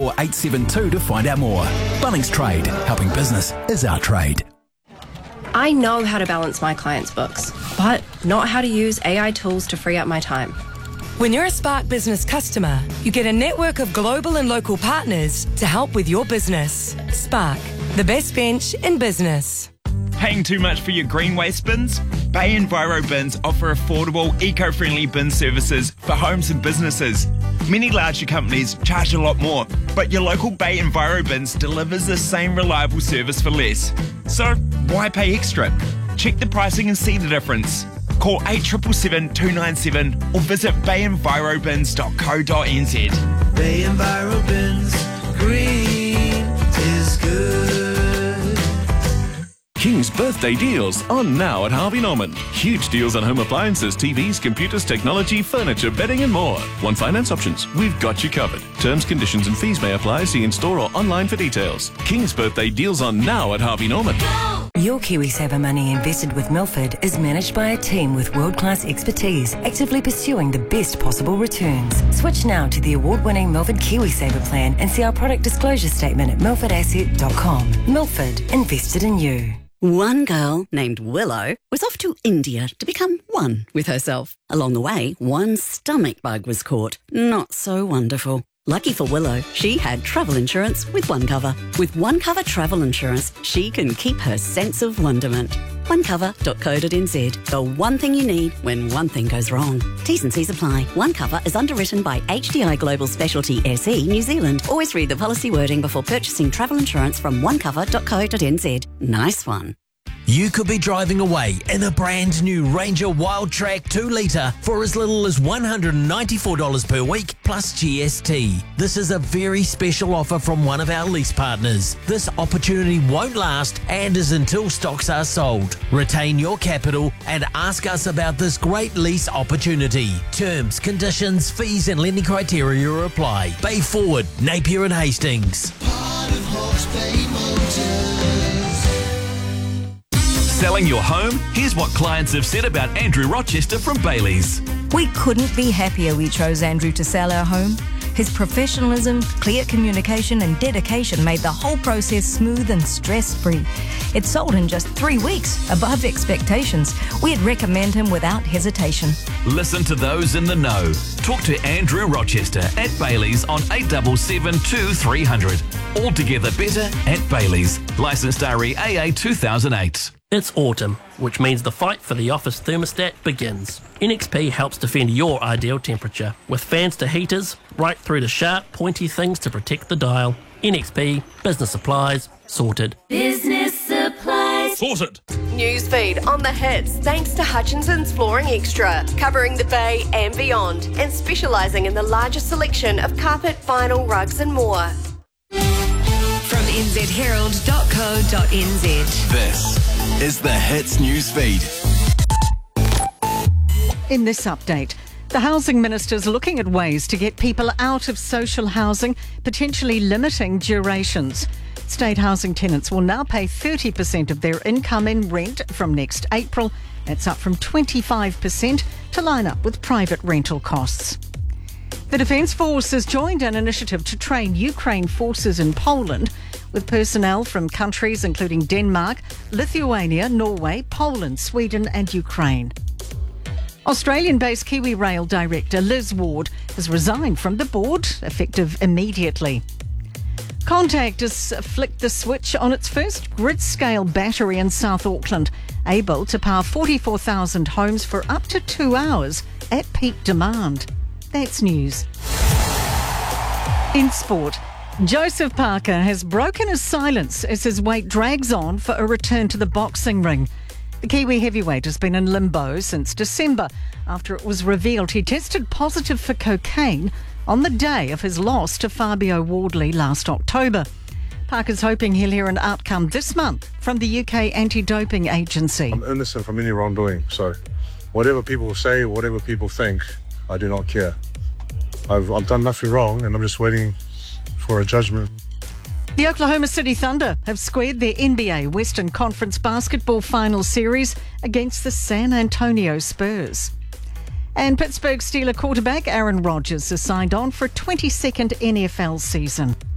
872 to find out more. Bunnings Trade. Helping business is our trade. I know how to balance my clients' books, but not how to use AI tools to free up my time. When you're a Spark Business customer, you get a network of global and local partners to help with your business. Spark, the best bench in business. Paying too much for your green waste bins? Bay Enviro Bins offer affordable, eco-friendly bin services for homes and businesses. Many larger companies charge a lot more, but your local Bay Enviro Bins delivers the same reliable service for less. So why pay extra? Check the pricing and see the difference. Call 8777 297 or visit bayenvirobins.co.nz. Bay Enviro Bins, green is good. King's birthday deals on now at Harvey Norman. Huge deals on home appliances, TVs, computers, technology, furniture, bedding and more. One finance options. We've got you covered. Terms, conditions and fees may apply. See in store or online for details. King's birthday deals on now at Harvey Norman. Your KiwiSaver money invested with Milford is managed by a team with world-class expertise, actively pursuing the best possible returns. Switch now to the award-winning Milford KiwiSaver plan and see our product disclosure statement at milfordasset.com. Milford, invested in you. One girl named Willow was off to India to become one with herself. Along the way, one stomach bug was caught. Not so wonderful. Lucky for Willow, she had travel insurance with OneCover. With OneCover travel insurance, she can keep her sense of wonderment. onecover.co.nz. The one thing you need when one thing goes wrong. T's and C's apply. OneCover is underwritten by HDI Global Specialty SE New Zealand. Always read the policy wording before purchasing travel insurance from onecover.co.nz. Nice one. You could be driving away in a brand new Ranger Wildtrak 2 litre for as little as $194 per week plus GST. This is a very special offer from one of our lease partners. This opportunity won't last and is until stocks are sold. Retain your capital and ask us about this great lease opportunity. Terms, conditions, fees and lending criteria apply. Bay Forward, Napier and Hastings. Part of Hawke's Bay Motors. Selling your home? Here's what clients have said about Andrew Rochester from Bailey's. We couldn't be happier we chose Andrew to sell our home. His professionalism, clear communication and dedication made the whole process smooth and stress-free. It sold in just 3 weeks, above expectations. We'd recommend him without hesitation. Listen to those in the know. Talk to Andrew Rochester at Bailey's on 877 2300. Altogether better at Bailey's. Licensed RE AA 2008. It's autumn, which means the fight for the office thermostat begins. NXP helps defend your ideal temperature, with fans to heaters, right through to sharp, pointy things to protect the dial. NXP, business supplies, sorted. Business supplies. Sorted. Newsfeed on the hits thanks to Hutchinson's Flooring Extra, covering the Bay and beyond, and specialising in the largest selection of carpet, vinyl, rugs and more. From nzherald.co.nz. This is the Hits News Feed. In this update, the Housing Minister's looking at ways to get people out of social housing, potentially limiting durations. State housing tenants will now pay 30% of their income in rent from next April. That's up from 25% to line up with private rental costs. The Defence Force has joined an initiative to train Ukraine forces in Poland with personnel from countries including Denmark, Lithuania, Norway, Poland, Sweden and Ukraine. Australian-based Kiwi Rail director Liz Ward has resigned from the board, effective immediately. Contact has flicked the switch on its first grid-scale battery in South Auckland, able to power 44,000 homes for up to 2 hours at peak demand. That's news. In sport, Joseph Parker has broken his silence as his wait drags on for a return to the boxing ring. The Kiwi heavyweight has been in limbo since December after it was revealed he tested positive for cocaine on the day of his loss to Fabio Wardley last October. Parker's hoping he'll hear an outcome this month from the UK Anti-Doping Agency. I'm innocent from any wrongdoing, so whatever people say, whatever people think, I do not care. I've done nothing wrong and I'm just waiting for a judgment. The Oklahoma City Thunder have squared their NBA Western Conference Basketball Final Series against the San Antonio Spurs. And Pittsburgh Steelers quarterback Aaron Rodgers has signed on for a 22nd NFL season.